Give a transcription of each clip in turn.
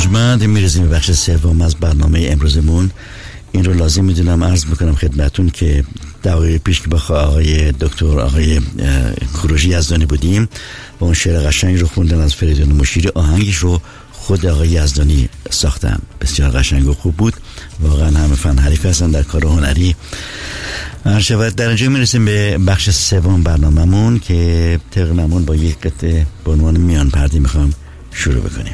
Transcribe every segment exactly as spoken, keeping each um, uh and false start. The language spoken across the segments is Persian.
ارجمند میرسیم به بخش سوم از برنامه امروزمون. این رو لازم میدونم عرض میکنم خدمتون که دقایق پیش که با آقای دکتر آقای کوروش یزدانی بودیم و اون شعر قشنگ رو خوندن از فریدون مشیری، آهنگش رو خود آقای یزدانی ساختن. بسیار قشنگ و خوب بود. واقعا همه فن حریف هستن در کار هنری. هر در اینجا میرسیم به بخش سوم برنامه‌مون که طبق معمول با یک قطعه به عنوان میان پردی میخوام شروع بکنیم.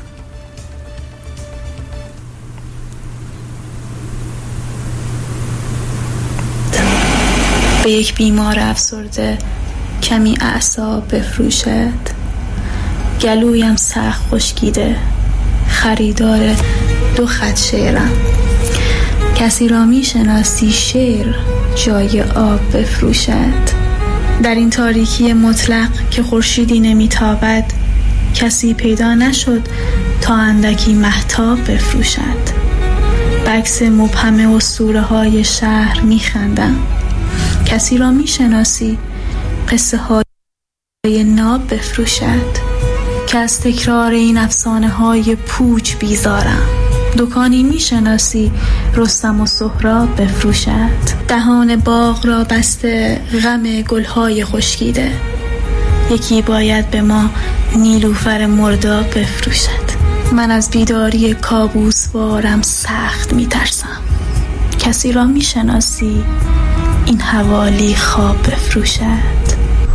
به یک بیمار افسرده کمی اعصاب بفروشد، گلویم سخت خشکیده، خریدار دو خط شعرم. کسی را می شناسی شعر جای آب بفروشد؟ در این تاریکی مطلق که خورشیدی نمی تابد، کسی پیدا نشد تا اندکی مهتاب بفروشد. بکس مبهم اسطوره های شهر می خندم. کسی را می شناسی قصه های ناب بفروشد؟ که از تکرار این افسانه های پوچ بیزارم. دکانی می شناسی رستم و سهراب بفروشد؟ دهان باغ را بسته غم گلهای خشکیده، یکی باید به ما نیلوفر مرداب بفروشد. من از بیداری کابوسوارم سخت می ترسم. کسی را می شناسی این حوالی خواب بفروشد؟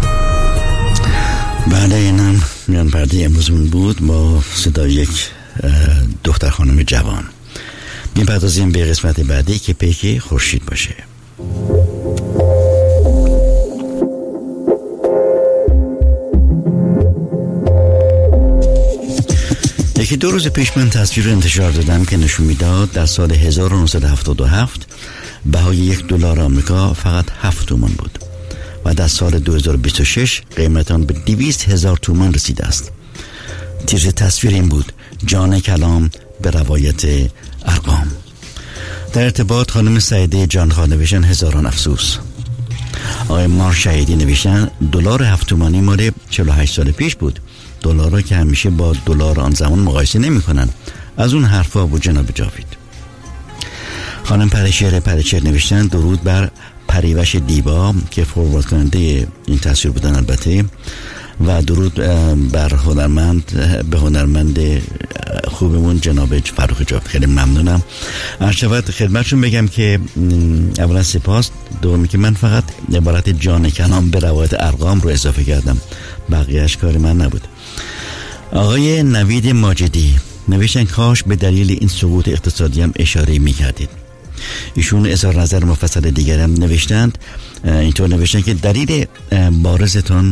بعد اینم میان پرده امروزمون بود با صدای یک دختر خانم جوان. میپردازیم به قسمت بعدی که پیک خورشید باشه. یکی دو روز پیش من تصویر رو انتشار دادم که نشون میداد در سال هزار و نهصد و هفتاد و هفت بهای یک دلار آمریکا فقط هفت تومان بود و در سال دو هزار و بیست و شش قیمت آن به دویست هزار تومان رسیده است. تیتر تصویر این بود: جان کلام به روایت ارقام. در ارتباط خانم سعیده جانخواه نوشتن هزاران افسوس. آقای مار شهیدی نوشتن دلار هفت تومانی مال چهل و هشت سال پیش بود. دلار را که همیشه با دلار آن زمان مقایسه نمی کنن. از اون حرفا بود جناب جاوید. خانم پریشر پریچر نوشتن درود بر پریوش دیبا که فوروارد کننده این تصویر بودن البته، و درود بر هنرمند به هنرمند خوبمون جناب فرخ جاوید. خیلی ممنونم. عرض خدمتشون بگم که اولا سپاس، دومی که من فقط عبارت جان کلام به روایت ارقام رو اضافه کردم، بقیهش کار من نبود. آقای نوید ماجدی نوشتن کاش به دلیل این سقوط اقتصادی هم اشاره می‌کردید. ایشون اظهار نظر مفصل دیگر هم نوشتند. اینطور نوشتن که دلیل بارزتون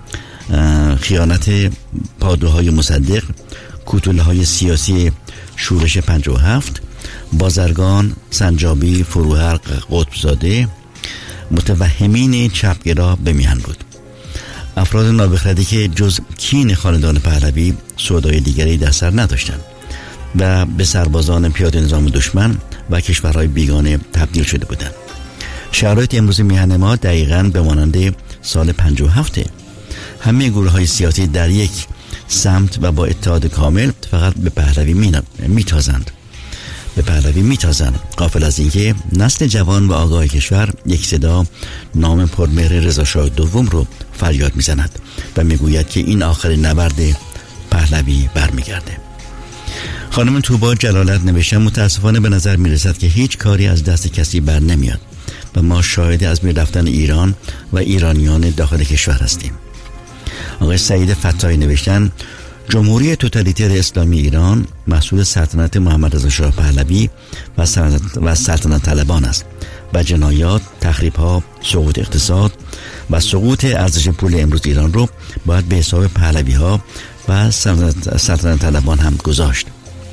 خیانت پادوهای مصدق، کوتوله های سیاسی شورش پنجاه و هفت، بازرگان، سنجابی، فروهر، قطبزاده، متوهمین چپگرا به میهن بود. افراد نابخردی که جز کین خاندان پهلوی سودای دیگری در سر نداشتند و به سربازان پیاده نظام دشمن و کشورهای بیگانه تبدیل شده بودند. شرایط امروز میهن ما دقیقاً به مانند سال پنجاه و هفت. همه گروه های سیاسی در یک سمت و با اتحاد کامل فقط به پهلوی میتازند به پهلوی میتازند غافل از اینکه نسل جوان و آگاه کشور یک صدا نام پرمهر رضا شاه دوم رو فریاد میزند و میگوید که این آخرین نبرد پهلوی برمیگرده. خانم توبا جلالت نوشتن متاسفانه به نظر میرسد که هیچ کاری از دست کسی بر نمیاد و ما شاهد از بین رفتن ایران و ایرانیان داخل کشور هستیم. آقای سعید فتاحی نوشتن جمهوری توتالیتر اسلامی ایران محصول سلطنت محمد رضا شاه پهلوی و سلطنت, و سلطنت طلبان است و جنایات، تخریب‌ها، سقوط اقتصاد و سقوط ارزش پول امروز ایران رو باید به حساب پهلوی‌ها و سلطنت, سلطنت طلبان هم گذاشت.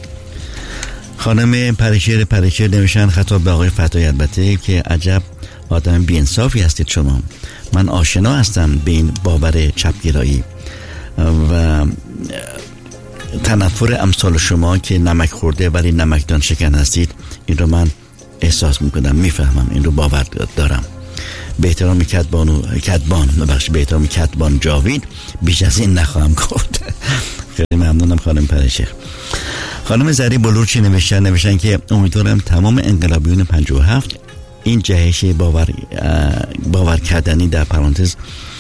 خانم پریشر پریشر نوشتن خطاب به آقای فتاحی البته که عجب آدم بی‌انصافی هستید شما. من آشنا هستم به این باور چپگرایی و تنفر امثال شما که نمک خورده ولی نمکدان شکن هستید. این رو من احساس میکنم، میفهمم، این رو باور دارم. به احترام کتبان و کتبان ببخشید به احترام کتبان جاوید بیش از این نخواهم گفت. خیلی ممنونم خانم پریشر. خانم زری بلور چی نوشتن؟ نوشتن که امیدوارم تمام انقلابیون پنجاه و هفت این جهش باور باور کردنی، در پرانتز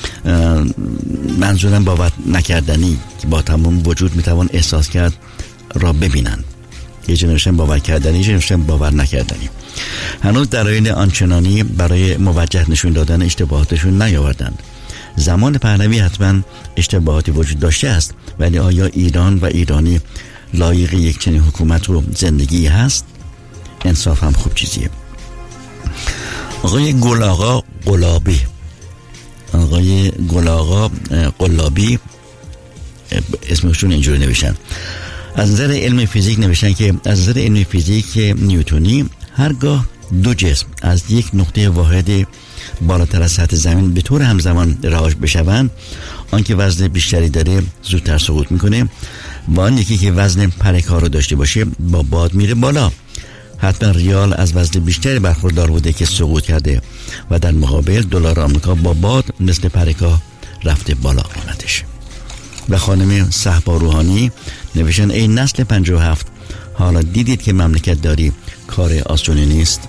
منظورم باور نکردنی که با تمام وجود میتوان احساس کرد را ببینند. یه جنوشن باور کردنی، یه جنوشن باور نکردنی. هنوز دلایل آنچنانی برای موجه نشون دادن اشتباهاتشون نیاوردند. زمان پهلوی حتما اشتباهاتی وجود داشته است، ولی آیا ایران و ایرانی لایق یک چنین حکومت و زندگی هست؟ انصاف هم خوب چیزیه. آقای گل آقا قلابی آقای گل آقا قلابی اسمشون اینجوری نوشتن. از نظر علم فیزیک نوشتن که از نظر علم فیزیک نیوتونی هرگاه دو جسم از یک نقطه واحد بالاتر از سطح زمین به طور همزمان رهاش بشوند، آن که وزن بیشتری داره زودتر سقوط میکنه و آن یکی که وزن پرکار رو داشته باشه با باد میره بالا. حتما ریال از وزن بیشتری برخوردار بوده که سقوط کرده و در مقابل دلار آمریکا با باد مثل پرکار رفته بالا قیمتش. و خانم صحبا روحانی نوشتن ای نسل پنجاه و هفت، حالا دیدید که مملکت داری کار آسونی نیست؟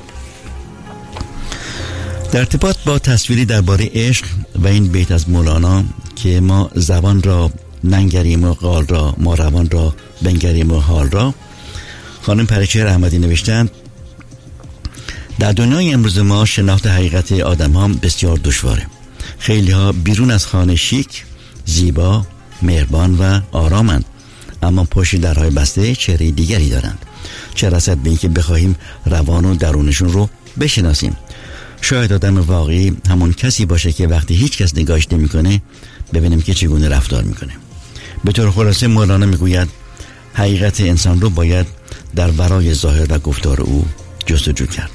در ارتباط با تصویری درباره عشق و این بیت از مولانا که ما زبان را ننگریم و قال را، ما روان را بنگریم و حال را، خانم پریچهر احمدی نوشتند در دنیای امروز ما شناخت حقیقت آدم ها بسیار دشواره. خیلی ها بیرون از خانه شیک، زیبا، مهربان و آرامند، اما پشت درهای بسته چهره دیگری دارند. چه رسد به اینکه بخواهیم روان و درونشون رو بشناسیم. شاید آدم واقعی همون کسی باشه که وقتی هیچ کس نگاهش نمیکنه ببینیم که چگونه رفتار میکنه. به طور خلاصه مولانا میگوید حقیقت انسان رو باید در ورای ظاهر و گفتار او جستجو کرد.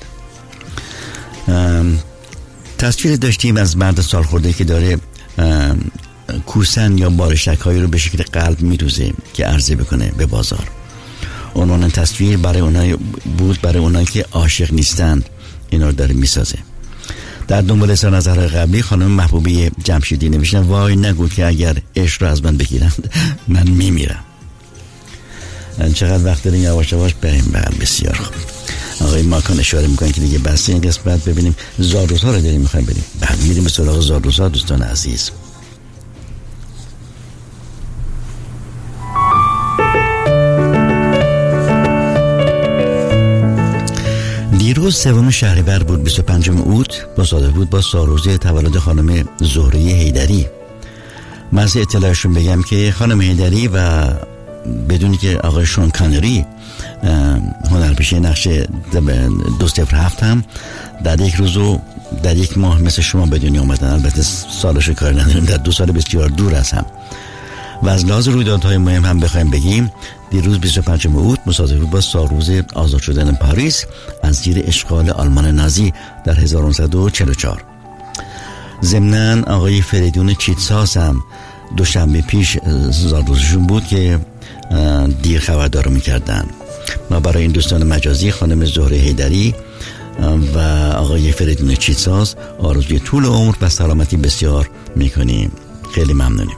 تصویر داشتیم از مرد سالخورده که داره کوسن یا بارشتک هایی رو به شکل قلب میدوزه که عرضه بکنه به بازار. عنوان تصویر برای اونایی بود برای اونایی که عاشق نیستند اینا رو داره میسازه. در دنبال اظهار نظرهای قبلی خانم محبوبی جمشیدی نوشتن وای نگو که اگر عشق رو از من بگیرند من میمیرم. چقدر وقت داریم یواش یواش بریم. بله بسیار خوب. آقای ماکان اشاره میکنن که دیگه بس این قسمت ببینیم زاروزها رو داریم میخوایم بریم. بعد میریم به سراغ زاروزها. دوستان عزیز، دیروز سوم شهریور بود، بیست و پنجم اوت، مصادف بود با سالروز تولد خانم زهره حیدری. من از اطلاعشون بگم که خانم حیدری و بدونی که آقای شون کانری هنرپیشه نقش دو صفر هفت هم در یک روز و در یک ماه مثل شما به دنیا اومدن. البته سالش کار نداریم، در دو سال بسیار دور از هم. و از لحاظ رویدادهای مهم هم بخوایم بگیم دیروز بیست و پنجم اوت مصادف بود با سالروز آزاد شدن پاریس از زیر اشغال آلمان نازی در هزار و نهصد و چهل و چهار. ضمناً آقای فریدون چیتساس هم دوشنبه پیش زادروزشون بود که دیر خبردار میکردن. ما برای این دوستان مجازی خانم زهره حیدری و آقای فریدون چیتساس آرزوی طول عمر و سلامتی بسیار میکنیم. خیلی ممنونیم.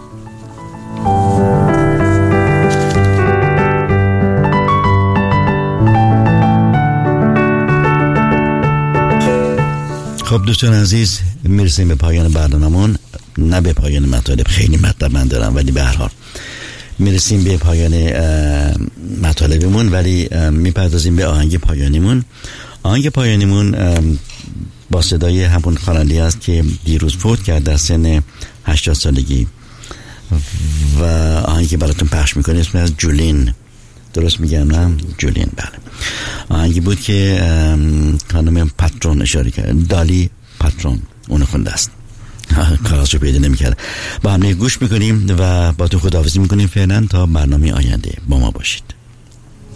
خب دوستان عزیز، میرسیم به پایان برنامه‌مون. نه به پایان مطالب، خیلی مطلب من دارم ولی به هر حال میرسیم به پایان مطالبمون، ولی میپردازیم به آهنگ پایانیمون. آهنگ پایانیمون با صدای همون خواننده است که دیروز فوت کرد در سن هشتاد سالگی و آهنگی براتون پخش میکنه اسم از جولین. درست میگم نه؟ جولین. بله. آهنگی بود که خانم پاترون اشاره کرد، دالی پاترون اون خونده است. کاراشو پیدا نمی‌کرد. با هم گوش میکنیم و با تو خداحافظی میکنیم فعلا تا برنامه آینده. با ما باشید.